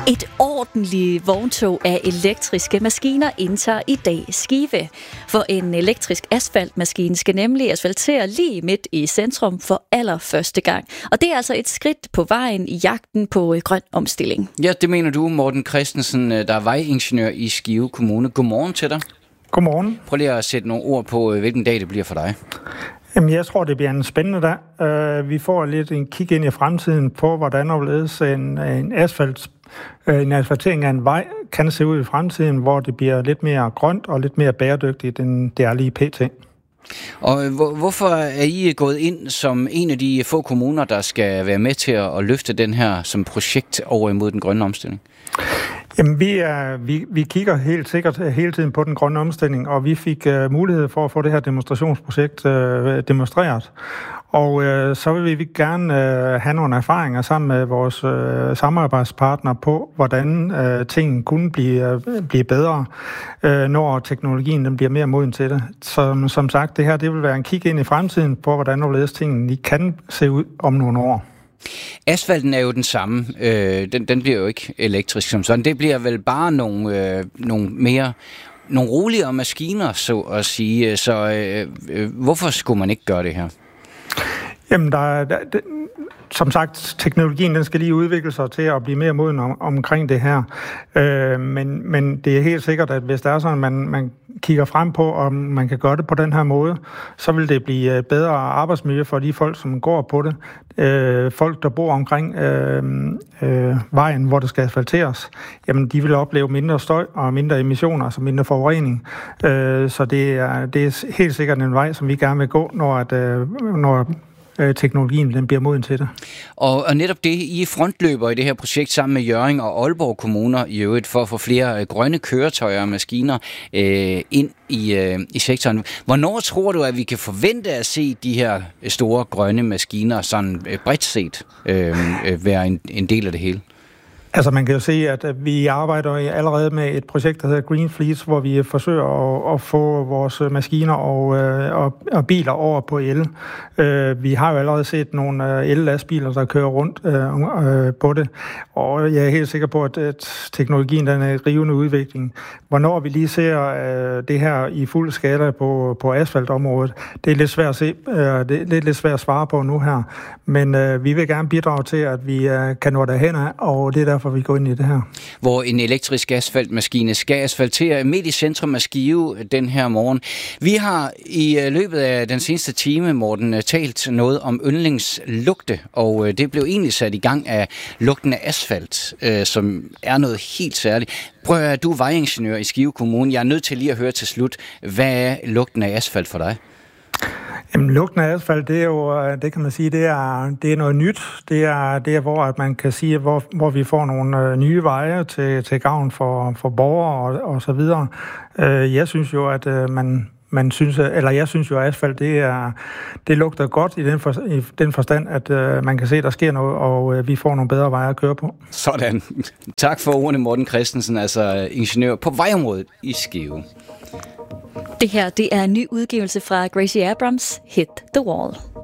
Et ordentligt vogntog af elektriske maskiner indtager i dag Skive. For en elektrisk asfaltmaskine skal nemlig asfaltere lige midt i centrum for allerførste gang. Og det er altså et skridt på vejen i jagten på grøn omstilling. Ja, det mener du, Morten Christensen, der er vejingeniør i Skive Kommune. Godmorgen til dig. Godmorgen. Prøv lige at sætte nogle ord på, hvilken dag det bliver for dig. Jamen, jeg tror, det bliver en spændende dag. Vi får lidt en kig ind i fremtiden på, hvordan en asfaltering af en vej kan se ud i fremtiden, hvor det bliver lidt mere grønt og lidt mere bæredygtigt, end det er lige pt. Og hvorfor er I gået ind som en af de få kommuner, der skal være med til at løfte den her som projekt over imod den grønne omstilling? Jamen, vi kigger helt sikkert hele tiden på den grønne omstilling, og vi fik mulighed for at få det her demonstrationsprojekt demonstreret. Og så vil vi gerne have nogle erfaringer sammen med vores samarbejdspartnere på, hvordan tingene kunne blive bedre, når teknologien den bliver mere moden til det. Så som sagt, det her det vil være en kig ind i fremtiden på, hvordan tingene kan se ud om nogle år. Asfalten er jo den samme. Den bliver jo ikke elektrisk som sådan. Det bliver vel bare nogle roligere maskiner, så at sige. Så hvorfor skulle man ikke gøre det her? Jamen, som sagt, teknologien den skal lige udvikle sig til at blive mere moden omkring det her. Men det er helt sikkert, at hvis der er sådan, man kigger frem på, om man kan gøre det på den her måde, så vil det blive bedre arbejdsmiljø for de folk, som går på det. Folk, der bor omkring vejen, hvor det skal asfalteres, jamen de vil opleve mindre støj og mindre emissioner, altså mindre forurening. Så det er helt sikkert en vej, som vi gerne vil gå, når teknologien den bliver moden til det. Og netop det, I er frontløber i det her projekt sammen med Hjørring og Aalborg kommuner i øvrigt for at få flere grønne køretøjer og maskiner ind i sektoren. Hvornår tror du, at vi kan forvente at se de her store grønne maskiner sådan bredt set være en del af det hele? Altså man kan jo se, at vi arbejder allerede med et projekt, der hedder Green Fleets, hvor vi forsøger at få vores maskiner og biler over på el. Vi har jo allerede set nogle el-lastbiler, der kører rundt på det, og jeg er helt sikker på, at teknologien den er i rivende udvikling. Hvornår vi lige ser det her i fuld skala på asfaltområdet, det er lidt svært at se, det er lidt svært at svare på nu her, men vi vil gerne bidrage til, at vi kan nå derhen af, og det er derfor, vi går ind i det her. Hvor en elektrisk asfaltmaskine skal asfaltere midt i centrum af Skive den her morgen. Vi har i løbet af den seneste time, Morten, talt noget om yndlingslugte, og det blev egentlig sat i gang af lugten af asfalt, som er noget helt særligt. Prøv at du er vejingeniør i Skive Kommune. Jeg er nødt til lige at høre til slut, hvad er lugten af asfalt for dig? Jamen, lugten af asfalt, det er jo, det kan man sige, det er noget nyt. Det er hvor at man kan sige, hvor vi får nogle nye veje til gavn for borgere og så videre. Jeg synes jo, at jeg synes jo, at asfalt, det lugter godt i den forstand, at man kan se, at der sker noget, og vi får nogle bedre veje at køre på. Sådan. Tak for ordene, Morten Christensen, altså ingeniør på vejområdet i Skive. Det her, det er en ny udgivelse fra Gracie Abrams, Hit the Wall.